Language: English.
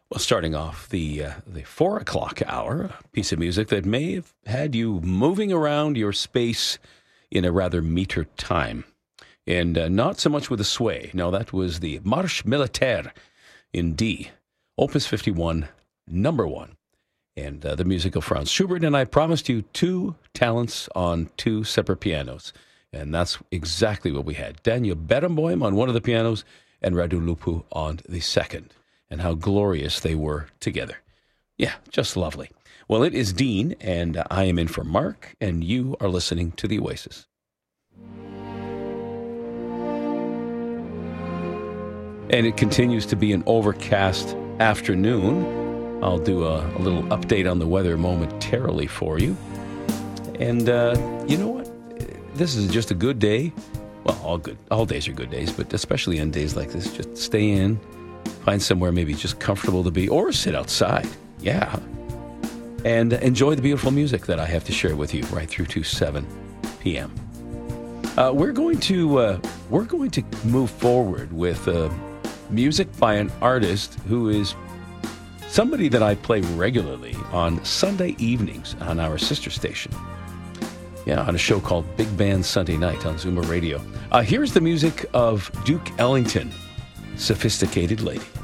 Well, starting off the 4 o'clock hour, a piece of music that may have had you moving around your space in a rather metered time. And not so much with a sway. No, that was the Marche Militaire in D, Opus 51, number 1. And the music of Franz Schubert. And I promised you two talents on two separate pianos. And that's exactly what we had. Daniel Barenboim on one of the pianos and Radu Lupu on the second. And how glorious they were together. Yeah, just lovely. Well, it is Dean, and I am in for Mark, and you are listening to The Oasis. And it continues to be an overcast afternoon. I'll do a little update on the weather momentarily for you. And you know what? This is just a good day. Well, all days are good days, but especially on days like this, just stay in. Find somewhere maybe just comfortable to be, or sit outside. Yeah. And enjoy the beautiful music that I have to share with you right through to 7 p.m. We're going to move forward with music by an artist who is somebody that I play regularly on Sunday evenings on our sister station. Yeah, on a show called Big Band Sunday Night on Zoomer Radio. Here's the music of Duke Ellington, Sophisticated Lady.